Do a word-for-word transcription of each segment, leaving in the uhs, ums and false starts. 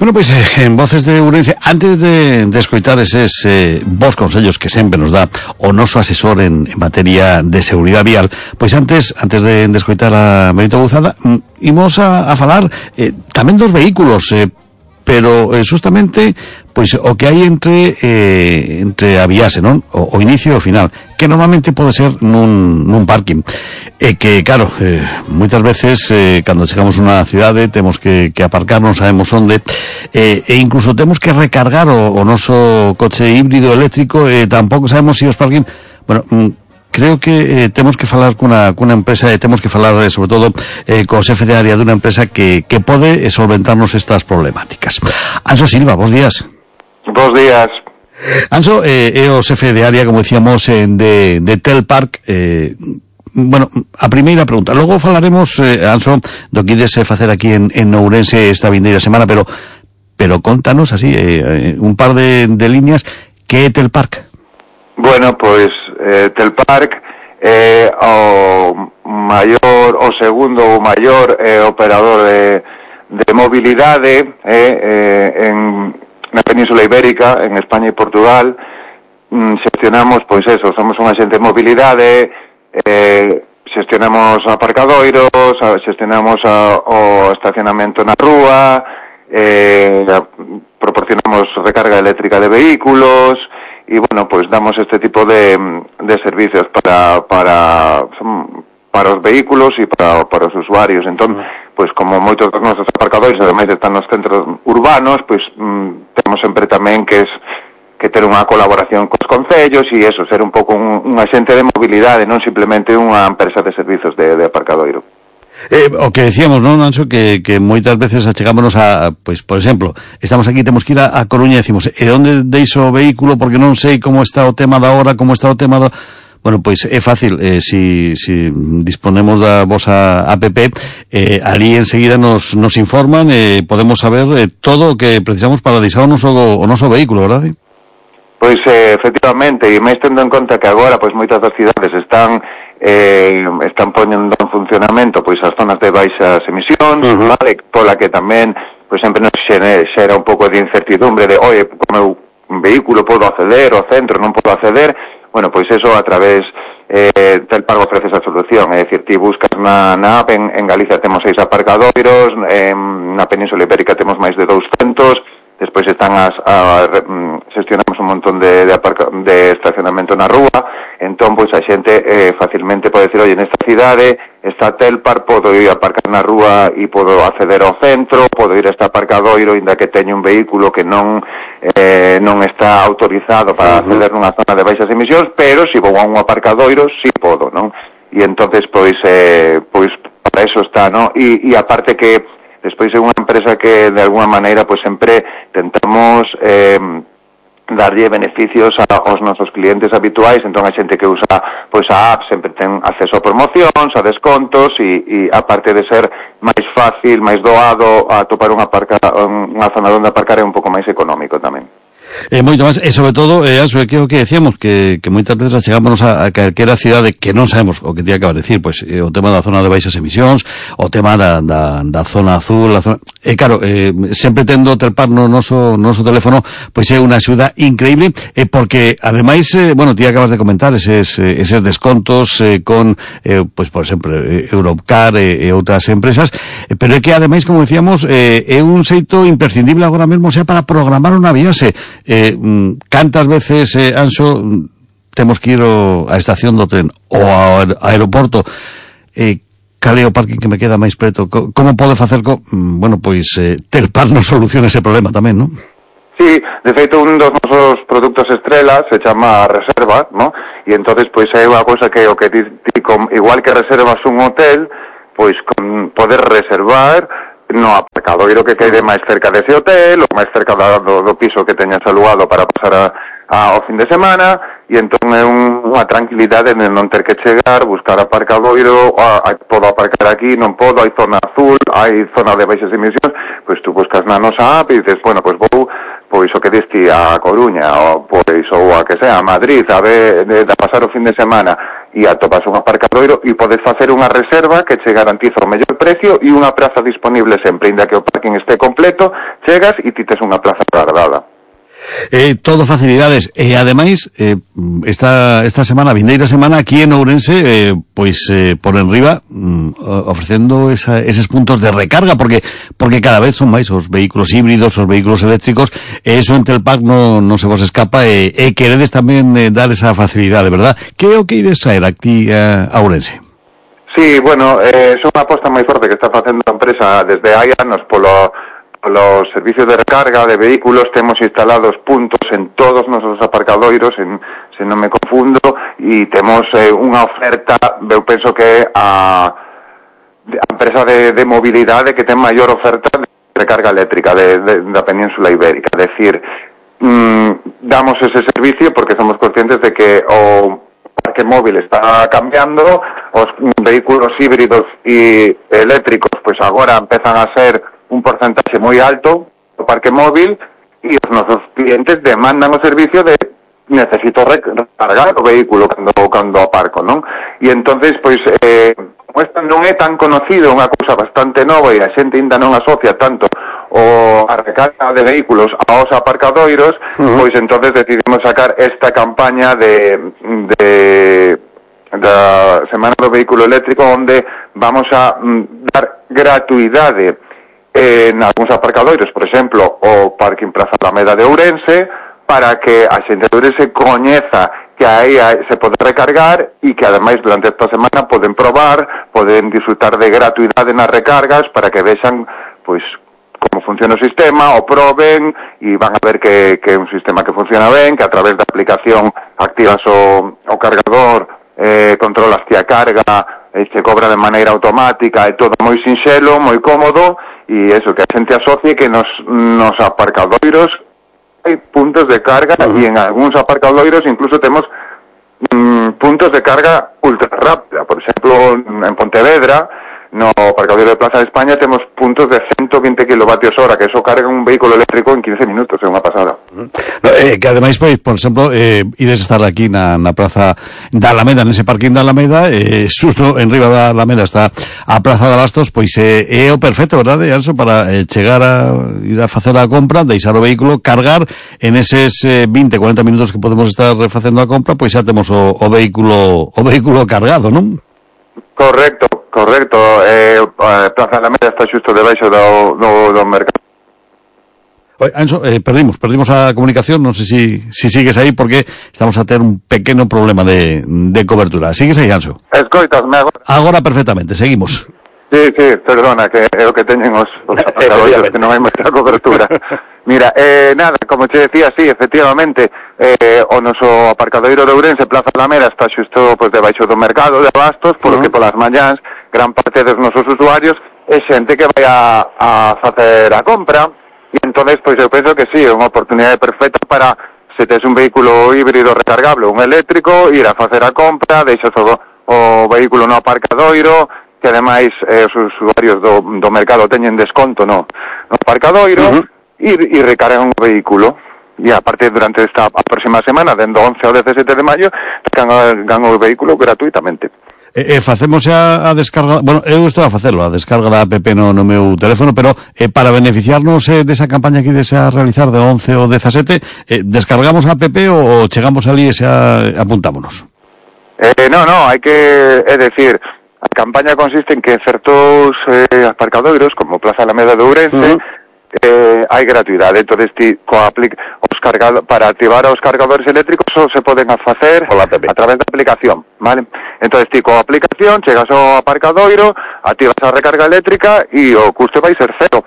Bueno, pois eh, en Voces de Ourense, antes de, de escoitar eses eh, vos consellos que sempre nos dá o noso asesor en, en materia de seguridade vial, pois antes antes de, de escoitar a Benito Bouzada, imos a, a falar eh, tamén dos vehículos, eh, pero eh, justamente pois o que hai entre eh, entre a viaxe, non? O, o inicio e o final, que normalmente pode ser nun, nun parking. E que, claro, eh, moitas veces eh, cando chegamos a unha cidade temos que, que aparcar, non sabemos onde, eh, e incluso temos que recargar o, o noso coche híbrido eléctrico e tampouco sabemos se os parking, bueno, creo que eh, temos que falar cunha, cunha empresa e temos que falar eh, sobre todo eh, co xefe de área dunha empresa que, que pode eh, solventarnos estas problemáticas. Anxo Silva, bons días. Bos días. Anxo, eh, é o xefe de área, como decíamos, eh, de, de Telpark. eh, bueno, a primeira pregunta, logo falaremos, eh, Anxo, do que ides facer aquí en, en Ourense esta vindeira semana, pero pero contanos así, eh, un par de, de líneas, que é Telpark? Bueno, pois eh, Telpark é o maior, o segundo o maior eh, operador de, de mobilidade eh, eh, en, na Península Ibérica, en España e Portugal. Mm, xestionamos, pois eso, somos unha xente de mobilidade, eh, xestionamos aparcadoiros, xestionamos a, o estacionamento na rúa, eh, proporcionamos recarga eléctrica de vehículos, y bueno, pues damos este tipo de, de servicios para para para os vehículos e para, para os usuarios. Entón, pues como moitos dos nosos aparcadores ademais están nos centros urbanos, pues mm, temos sempre tamén que es que ter unha colaboración cos concellos e eso, ser un pouco un, un axente de mobilidade, non simplemente unha empresa de servizos de, de aparcadoiro. Eh, o que decíamos, non, Anxo, que, que moitas veces achegámonos a, pois, por exemplo, estamos aquí, temos que ir a, a Coruña e decimos, e onde deixo o vehículo porque non sei como está o tema da hora, como está o tema do... Bueno, pois é fácil, eh, si, si disponemos da vosa app, eh, ali enseguida nos, nos informan e eh, podemos saber eh, todo o que precisamos para deixar o noso, o noso vehículo, verdade? Pois, eh, efectivamente, e máis tendo en conta que agora, pois, moitas das cidades están eh, están poñendo en funcionamento, pois, as zonas de baixas emisións, uh-huh. Vale, pola que tamén, pois, sempre nos xera un pouco de incertidumbre de, oye, como meu vehículo podo acceder, ao centro non podo acceder. Bueno, pois eso a través eh, Telpark ofrece esa solución, é dicir, ti buscas na, na app, en, en Galicia temos seis aparcadoiros, en, na Península Ibérica temos máis de douscentos, despois están as, a, a, xestionamos un montón de, de, aparca, de estacionamento na rúa, entón, pois a xente eh, facilmente pode decir, oye, nesta cidade está Telpark, podo ir a aparcar na rúa e podo acceder ao centro, podo ir a este aparcadoiro, inda que teño un vehículo que non eh, non está autorizado para acceder nunha zona de baixas emisións, pero se si vou a un aparcadoiro, si sí podo, non? E entonces, pois, eh, pois, para eso está, non? E, e aparte que despois é unha empresa que, de alguna maneira, pois sempre tentamos eh, darlle beneficios a, aos nosos clientes habituais, entón a xente que usa pois a app sempre ten acceso a promocións, a descontos e, e aparte de ser máis fácil, máis doado a topar unha, parca, unha zona onde aparcar é un pouco máis económico tamén. Eh, moito máis, e sobre todo, eh, Anxo, que o que decíamos, que, que moitas veces chegámonos a, a calquera cidade que non sabemos o que te acabas de decir, pois, eh, o tema da zona de baixas emisións, o tema da, da, da zona azul, a zona... E eh, claro, eh, sempre tendo Telpark no noso, noso teléfono, pois é unha axuda increíble, eh, porque, ademais, eh, bueno, ti acabas de comentar eses, eh, eses descontos eh, con, eh, pois, por exemplo, eh, Europcar e eh, outras empresas, eh, pero é que, ademais, como decíamos, eh, é un xeito imprescindible agora mesmo, xa para programar unha viaxe. Eh, cantas veces, eh, Anxo, temos que ir ao, a estación do tren ou ao aeroporto, eh, cal é o parking que me queda máis preto? Como pode facer? Co... Bueno, pois eh, Telpark nos soluciona ese problema tamén, non? Sí, de feito, un dos nosos produtos estrela se chama Reserva, ¿no? E entonces, pois, é unha cosa que o que ti, ti com, igual que reservas un hotel, pois, con poder reservar no aparcadoiro que quede máis cerca dese hotel ou máis cerca do, do piso que teñas alugado para pasar a, a, ao fin de semana, e entón é un, unha tranquilidade de non ter que chegar, buscar aparcadoiro, a, a, podo aparcar aquí, non podo, hai zona azul, hai zona de baixas emisións, pois tú buscas na nosa app e dices, bueno, pois vou pois o que diste a Coruña, ou pois ou a que sea, a Madrid, a ver, de, de pasar o fin de semana, e atopas un aparcadoiro e podes facer unha reserva que che garantiza o mellor precio e unha praza disponible sempre, inda que o parking este completo, chegas e ti tes unha plaza guardada. Eh, todo facilidades e ademais eh, esta esta semana, vindeira semana aquí en Ourense eh, pois eh, por enriba mm, ofrecendo esa, eses puntos de recarga porque porque cada vez son máis os vehículos híbridos, os vehículos eléctricos e eso entre el pack non no se vos escapa e, e queredes tamén eh, dar esa facilidade, verdad? Que é o que ides traer aquí eh, a Ourense? Sí, bueno, eh, é unha aposta moi forte que está facendo a empresa desde hai anos polo los servicios de recarga de vehículos. Temos instalados puntos en todos os nosos aparcadoiros, en, se non me confundo, e temos eh, unha oferta, eu penso que a, a empresa de, de mobilidade que ten maior oferta de recarga eléctrica de, de, da Península Ibérica. É dicir, mm, damos ese servicio porque somos conscientes de que o parque móvil está cambiando, os vehículos híbridos e eléctricos pois agora empezan a ser un porcentaxe moi alto do parque móvil e os nosos clientes demandan o servicio de necesito recargar o vehículo cando, cando aparco, non? E entonces, pois, eh, como esta non é tan conocido, unha cousa bastante nova e a xente ainda non asocia tanto o a recarga de vehículos aos aparcadoiros, uh-huh. pois entonces decidimos sacar esta campaña de, de da Semana do Vehículo Eléctrico onde vamos a mm, dar gratuidade en algúns aparcadoiros, por exemplo, o Parking Praza Alameda de Ourense, para que a xente de Ourense coñeza que aí se pode recargar e que ademais durante esta semana poden probar, poden disfrutar de gratuidade nas recargas para que vexan pois como funciona o sistema, o proben e van a ver que, que é un sistema que funciona ben, que a través da aplicación activas o, o cargador, eh, controlas ti a carga, e se cobra de maneira automática, é todo moi sinxelo, moi cómodo. E eso, que a xente asocie que nos, nos aparcadoiros hai puntos de carga uh-huh. e en algúns aparcadoiros incluso temos mm, puntos de carga ultra rápida. Por exemplo, en Pontevedra, no aparcadoiro de Plaza de España, temos puntos de ciento veinte kilovatios hora, que eso carga un vehículo eléctrico en quince minutos, é unha pasada. Uh-huh. No, eh, que ademais, pois, por exemplo, eh, ides estar aquí na, na Praza da Alameda, nese parking da Alameda, eh, xusto en riba da Alameda está a Praza de Abastos, pois eh, é o perfecto, verdade, Anso, para eh, chegar a ir a facer a compra, deixar o vehículo, cargar, en eses eh, veinte, cuarenta minutos que podemos estar facendo a compra, pois xa temos o, o vehículo o vehículo cargado, non? Correcto, correcto. Eh, Plaza Alameda está xusto debaixo do, do, do mercado. Oye, Anso, eh, perdimos, perdimos a comunicación, non sei si, si sigues aí porque estamos a ter un pequeno problema de, de cobertura. Sigues aí, Anso? Escoitasme agora? Agora perfectamente, seguimos. Sí, sí, perdona, que é o que teñen os, os aparcadoiros, que non hai moita cobertura. Mira, eh, nada, como te decía, sí, efectivamente, eh, o noso aparcadoiro de Ourense, Plaza Alameda, está xusto pues, debaixo do mercado de Abastos, polo uh-huh. que polas mañáns, gran parte dos nosos usuarios é xente que vai a, a facer a compra, e entonces, pois eu penso que sí, é unha oportunidade perfecta para, se tes un vehículo híbrido recargable, un eléctrico, ir a facer a compra, deixas o, o vehículo no aparcadoiro, que ademais eh, os usuarios do, do mercado teñen desconto no, no aparcadoiro, uh-huh. e, e recargan o vehículo. E aparte durante esta próxima semana, dendo once ao dezasete de maio, recargan o vehículo gratuitamente. Eh, eh, facemos a, a descarga, bueno, eu estou a facelo, a descarga da app no, no meu teléfono, pero eh, para beneficiarnos eh, desa campaña que desea realizar de once ao dezasete, eh, descargamos a app ou, ou chegamos ali e xa apuntámonos? Eh, no, no, hai que, é decir, a campaña consiste en que certos eh, aparcadoiros, como Plaza Alameda de Ourense, uh-huh. eh, hai gratuidade. Entonces, ti, coa aplic- os cargado- para activar os cargadores eléctricos só se poden facer a través da aplicación, vale? Entonces, ti, coa aplicación, chegas ao aparcadoiro, activas a recarga eléctrica e o custo vai ser cero.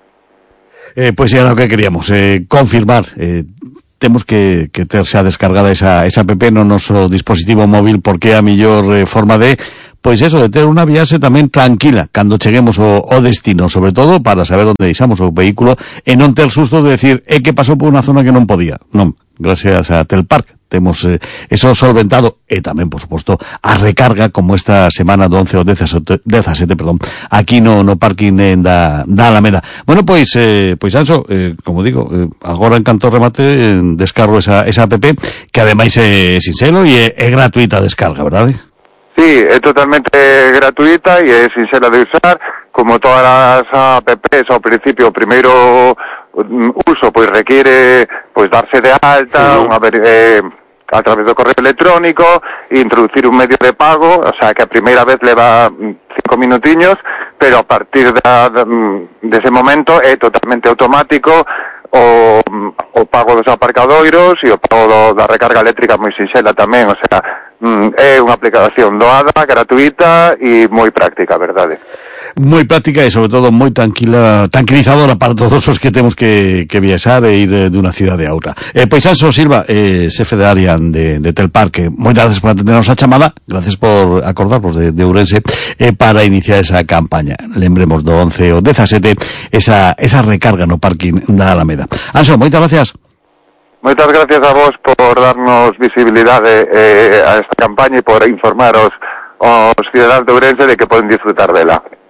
Eh, pois era o que queríamos, eh, confirmar, eh, temos que, que ter xa descargada esa, esa app no noso dispositivo móvil porque é a mellor eh, forma de, pois eso, de ter unha viaxe tamén tranquila cando cheguemos ao, ao destino, sobre todo para saber onde deixamos o vehículo e non ter susto de decir, é que pasou por unha zona que non podía. Non, gracias a Telpark temos eh, eso solventado, e tamén, por suposto, a recarga, como esta semana do once ao dezasete, perdón, aquí no, no parking eh, da, da Alameda. Bueno, pois, eh, pois Anxo, eh, como digo, eh, agora en canto remate, eh, descargo esa, esa app, que ademais é sinxelo e é, é gratuita a descarga, verdade? Sí, é totalmente gratuita e é sinxela de usar, como todas as apps, ao principio, o primeiro uso, pois requiere pois darse de alta, uh-huh. unha, eh, a través do correo electrónico, e introducir un medio de pago, o sea, que a primeira vez leva cinco minutiños, pero a partir da, dese momento é totalmente automático o, o pago dos aparcadoiros e o pago do, da recarga eléctrica moi sinxela tamén, o sea, é unha aplicación doada, gratuita e moi práctica, verdade? Moi práctica e, sobre todo, moi tranquila, tranquilizadora para todos os que temos que, que viaxar e ir de unha cidade a outra. Eh, pois Anxo Silva, eh, xefe de área de, de Telparque, moitas gracias por atendernos a chamada, gracias por acordarnos de, de Ourense, eh, para iniciar esa campaña. Lembremos do once ao dezasete, esa, esa recarga no parking da Alameda. Anxo, moitas gracias. Moitas gracias a vos por darnos visibilidade eh, a esta campaña e por informar os, os ciudadanos de Ourense de que poden disfrutar dela.